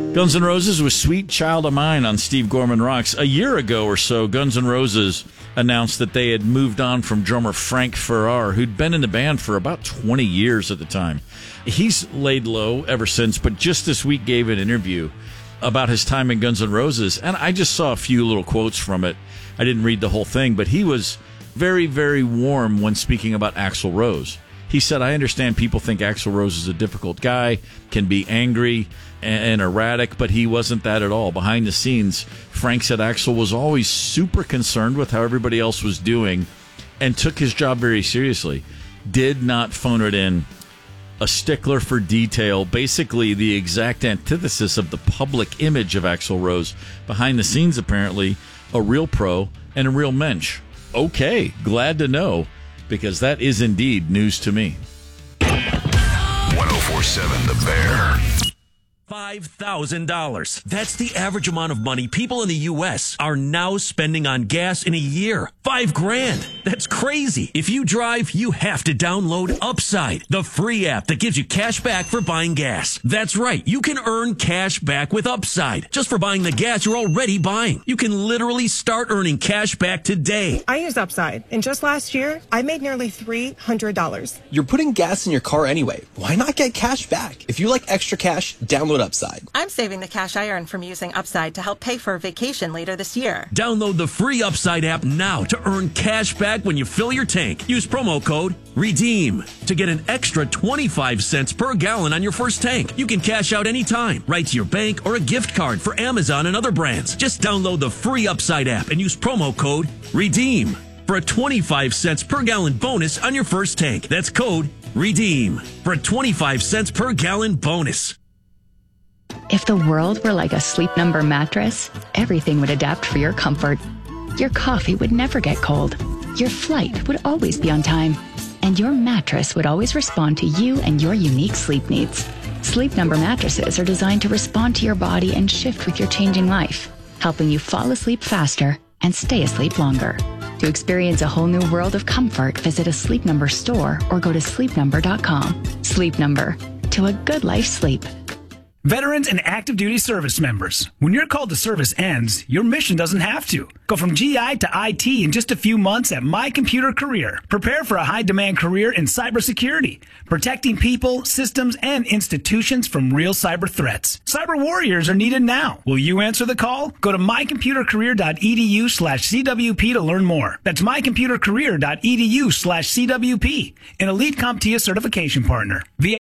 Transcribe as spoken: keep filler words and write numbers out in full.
Guns N' Roses was Sweet Child of Mine on Steve Gorman Rocks. A year ago or so, Guns N' Roses announced that they had moved on from drummer Frank Ferrar, who'd been in the band for about twenty years at the time. He's laid low ever since, but just this week gave an interview about his time in Guns N' Roses, and I just saw a few little quotes from it. I didn't read the whole thing, but he was very, very warm when speaking about Axl Rose. He said, I understand people think Axl Rose is a difficult guy, can be angry and, and erratic, but he wasn't that at all. Behind the scenes, Frank said Axl was always super concerned with how everybody else was doing and took his job very seriously. Did not phone it in. A stickler for detail, basically the exact antithesis of the public image of Axl Rose. Behind the scenes, apparently, a real pro and a real mensch. Okay, glad to know, because that is indeed news to me. one oh four point seven The Bear. five thousand dollars. That's the average amount of money people in the U S are now spending on gas in a year. Five grand. That's crazy. If you drive, you have to download Upside, the free app that gives you cash back for buying gas. That's right. You can earn cash back with Upside just for buying the gas you're already buying. You can literally start earning cash back today. I use Upside, and just last year, I made nearly three hundred dollars. You're putting gas in your car anyway. Why not get cash back? If you like extra cash, download Upside. I'm saving the cash I earn from using Upside to help pay for a vacation later this year. Download the free Upside app now to earn cash back when you fill your tank. Use promo code REDEEM to get an extra twenty-five cents per gallon on your first tank. You can cash out anytime, right to your bank or a gift card for Amazon and other brands. Just download the free Upside app and use promo code REDEEM for a twenty-five cents per gallon bonus on your first tank. That's code REDEEM for a twenty-five cents per gallon bonus. If the world were like a Sleep Number mattress, everything would adapt for your comfort. Your coffee would never get cold. Your flight would always be on time. And your mattress would always respond to you and your unique sleep needs. Sleep Number mattresses are designed to respond to your body and shift with your changing life, helping you fall asleep faster and stay asleep longer. To experience a whole new world of comfort, visit a Sleep Number store or go to sleep number dot com. Sleep Number. To a good life sleep. Veterans and active duty service members, when your call to service ends, your mission doesn't have to. Go from G I to I T in just a few months at My Computer Career. Prepare for a high-demand career in cybersecurity, protecting people, systems, and institutions from real cyber threats. Cyber warriors are needed now. Will you answer the call? Go to my computer career dot e d u slash C W P to learn more. That's my computer career dot e d u slash C W P, an Elite CompTIA certification partner. V